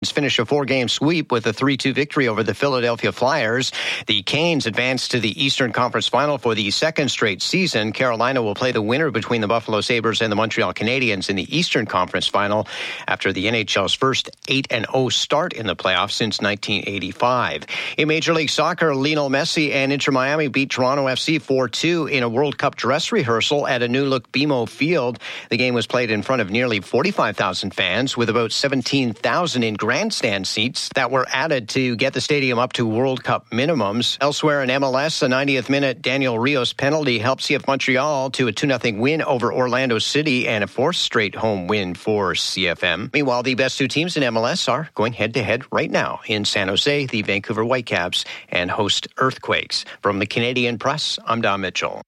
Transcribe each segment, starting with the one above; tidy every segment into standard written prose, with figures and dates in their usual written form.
Finish a 4-game sweep with a 3-2 victory over the Philadelphia Flyers. The Canes advance to the Eastern Conference Final for the second straight season. Carolina will play the winner between the Buffalo Sabres and the Montreal Canadiens in the Eastern Conference Final after the NHL's first 8-0 start in the playoffs since 1985. In Major League Soccer, Lionel Messi and Inter Miami beat Toronto FC 4-2 in a World Cup dress rehearsal at a new-look BMO Field. The game was played in front of nearly 45,000 fans, with about 17,000 in grandstand seats that were added to get the stadium up to World Cup minimums. Elsewhere in MLS, the 90th minute Daniel Rios penalty helped CF Montreal to a 2-0 win over Orlando City and a fourth straight home win for CFM. Meanwhile, the best two teams in MLS are going head-to-head right now. In San Jose, the Vancouver Whitecaps and host Earthquakes. From the Canadian Press, I'm Don Mitchell.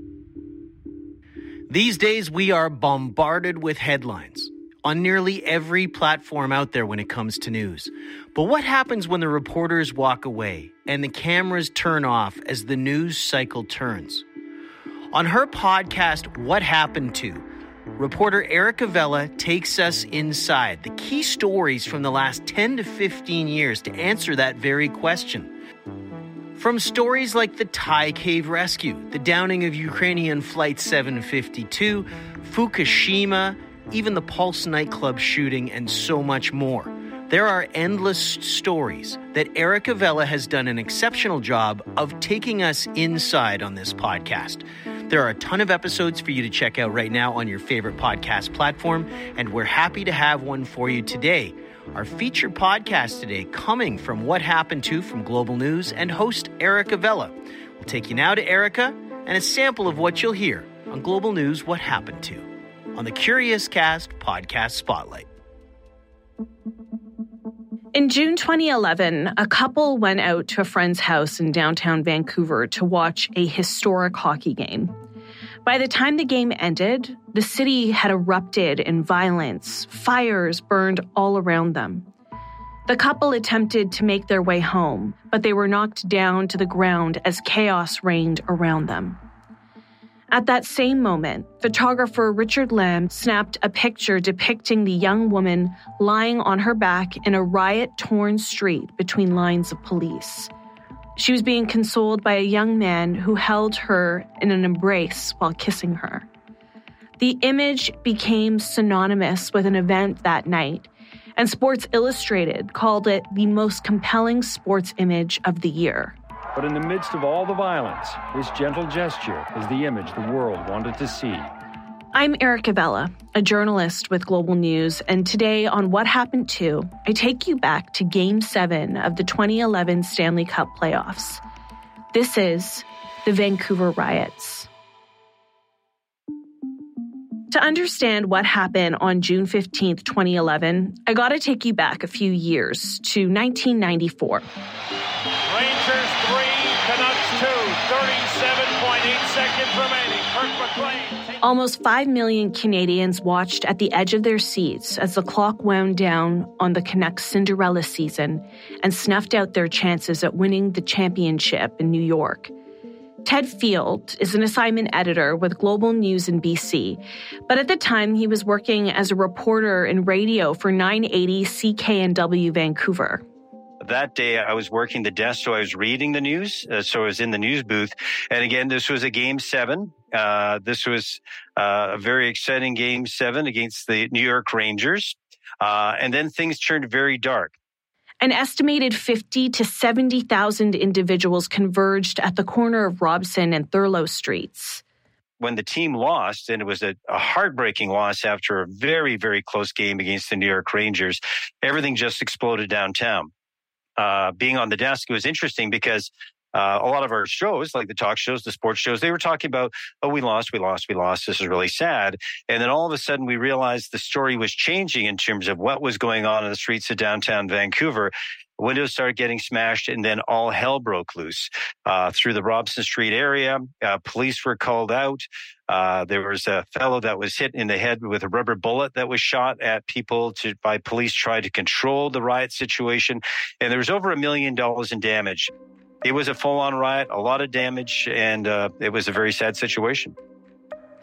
These days, we are bombarded with headlines on nearly every platform out there when it comes to news. But what happens when the reporters walk away and the cameras turn off as the news cycle turns? On her podcast, What Happened To?, reporter Erica Vella takes us inside the key stories from the last 10 to 15 years to answer that very question. From stories like the Thai cave rescue, the downing of Ukrainian Flight 752, Fukushima, even the Pulse nightclub shooting, and so much more. There are endless stories that Erica Vella has done an exceptional job of taking us inside on this podcast. There are a ton of episodes for you to check out right now on your favorite podcast platform, and we're happy to have one for you today. Our featured podcast today coming from What Happened To from Global News and host Erica Vella. We'll take you now to Erica and a sample of what you'll hear on Global News What Happened To on the Curious Cast Podcast Spotlight. In June 2011, a couple went out to a friend's house in downtown Vancouver to watch a historic hockey game. By the time the game ended, the city had erupted in violence. Fires burned all around them. The couple attempted to make their way home, but they were knocked down to the ground as chaos reigned around them. At that same moment, photographer Richard Lamb snapped a picture depicting the young woman lying on her back in a riot-torn street between lines of police. She was being consoled by a young man who held her in an embrace while kissing her. The image became synonymous with an event that night, and Sports Illustrated called it the most compelling sports image of the year. But in the midst of all the violence, this gentle gesture is the image the world wanted to see. I'm Erica Vella, a journalist with Global News, and today on What Happened To, I take you back to Game 7 of the 2011 Stanley Cup playoffs. This is the Vancouver Riots. To understand what happened on June 15th, 2011, I gotta take you back a few years to 1994. Rangers 3, Canucks 2, 37.8 seconds remaining. Kirk McLean. Almost 5 million Canadians watched at the edge of their seats as the clock wound down on the Canucks' Cinderella season and snuffed out their chances at winning the championship in New York. Ted Field is an assignment editor with Global News in BC, but at the time he was working as a reporter in radio for 980 CKNW Vancouver. That day, I was working the desk, so I was reading the news. So I was in the news booth. And again, this was a Game 7. This was a very exciting Game 7 against the New York Rangers. And then things turned very dark. An estimated 50 to 70,000 individuals converged at the corner of Robson and Thurlow Streets. When the team lost, and it was a heartbreaking loss after a very, very close game against the New York Rangers, everything just exploded downtown. Being on the desk, it was interesting because a lot of our shows, like the talk shows, the sports shows, they were talking about, oh, we lost. This is really sad. And then all of a sudden we realized the story was changing in terms of what was going on in the streets of downtown Vancouver. Windows started getting smashed, and then all hell broke loose through the Robson Street area. Police were called out. There was a fellow that was hit in the head with a rubber bullet that was shot at people by police trying to control the riot situation. And there was over $1 million in damage. It was a full-on riot, a lot of damage, and it was a very sad situation.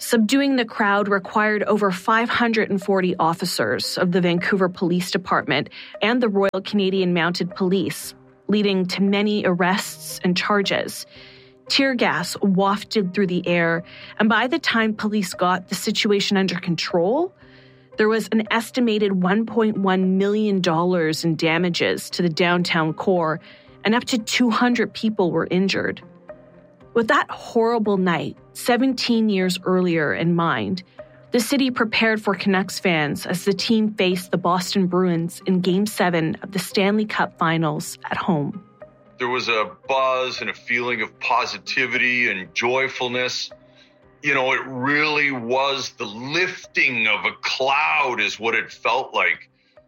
Subduing the crowd required over 540 officers of the Vancouver Police Department and the Royal Canadian Mounted Police, leading to many arrests and charges. Tear gas wafted through the air, and by the time police got the situation under control, there was an estimated $1.1 million in damages to the downtown core, and up to 200 people were injured. With that horrible night, 17 years earlier in mind, the city prepared for Canucks fans as the team faced the Boston Bruins in Game 7 of the Stanley Cup Finals at home. There was a buzz and a feeling of positivity and joyfulness. You know, it really was the lifting of a cloud is what it felt like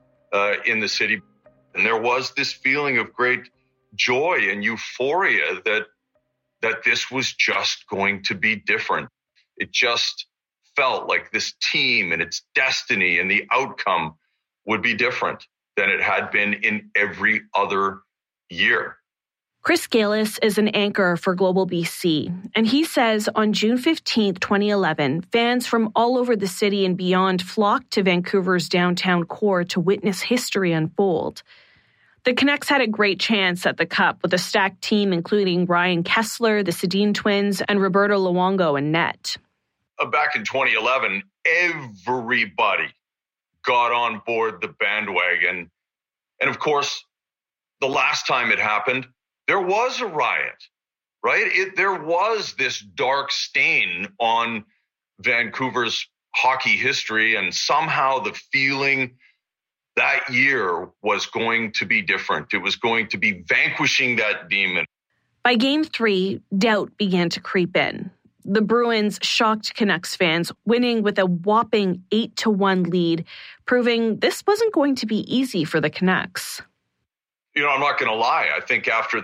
in the city. And there was this feeling of great joy and euphoria that this was just going to be different. It just felt like this team and its destiny and the outcome would be different than it had been in every other year. Chris Galis is an anchor for Global BC, and he says on June 15, 2011, fans from all over the city and beyond flocked to Vancouver's downtown core to witness history unfold. The Canucks had a great chance at the Cup with a stacked team including Ryan Kessler, the Sedin twins, and Roberto Luongo in net. Back in 2011, everybody got on board the bandwagon. And of course, the last time it happened, there was a riot, right? There was this dark stain on Vancouver's hockey history, and somehow the feeling that year was going to be different. It was going to be vanquishing that demon. By Game 3, doubt began to creep in. The Bruins shocked Canucks fans, winning with a whopping 8-1 lead, proving this wasn't going to be easy for the Canucks. You know, I'm not going to lie. I think after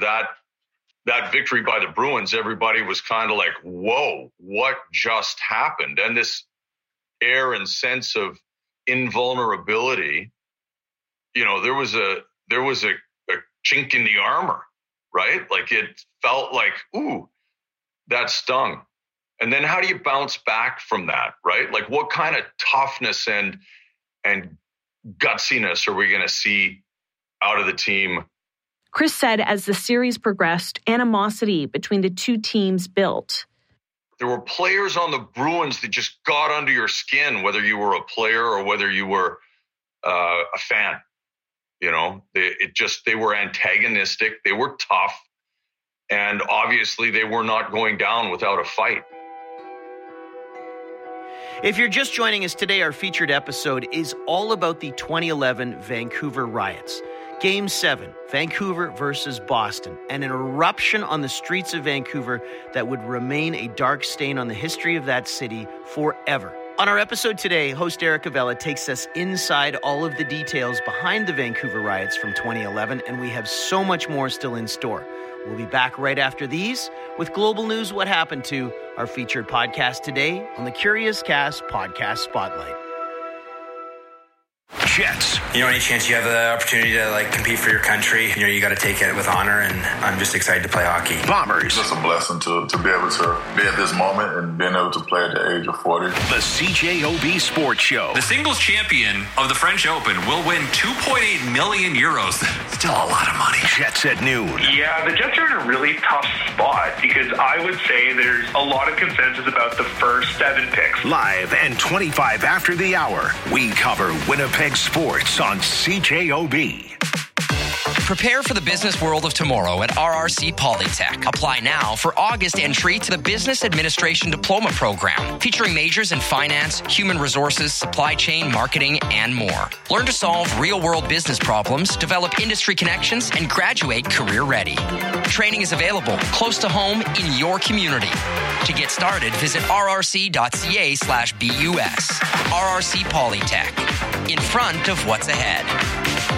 that victory by the Bruins, everybody was kind of like, whoa, what just happened? And this air and sense of invulnerability, you know, there was a chink in the armor, right? Like it felt like, ooh, that stung. And then how do you bounce back from that, right? Like what kind of toughness and gutsiness are we going to see out of the team? Chris said as the series progressed, animosity between the two teams built. There were players on the Bruins that just got under your skin, whether you were a player or whether you were a fan. You know, they were antagonistic. They were tough. And obviously they were not going down without a fight. If you're just joining us today, our featured episode is all about the 2011 Vancouver riots. Game 7, Vancouver versus Boston, and an eruption on the streets of Vancouver that would remain a dark stain on the history of that city forever. On our episode today, host Erica Vella takes us inside all of the details behind the Vancouver riots from 2011, and we have so much more still in store. We'll be back right after these with Global News What Happened To, our featured podcast today on the Curious Cast Podcast Spotlight. Jets. You know, any chance you have the opportunity to compete for your country, you got to take it with honor, and I'm just excited to play hockey. Bombers. It's just a blessing to be able to be at this moment and being able to play at the age of 40. The CJOB Sports Show. The singles champion of the French Open will win 2.8 million euros. Still a lot of money. Jets at noon. Yeah, the Jets are in a really tough spot because I would say there's a lot of consensus about the first 7 picks. Live and 25 after the hour, we cover Winnipeg sports on CJOB. Prepare for the business world of tomorrow at RRC Polytech. Apply now for August entry to the Business Administration Diploma Program, featuring majors in finance, human resources, supply chain, marketing, and more. Learn to solve real-world business problems, develop industry connections, and graduate career-ready. Training is available close to home in your community. To get started, visit rrc.ca/BUS. RRC Polytech. In front of what's ahead.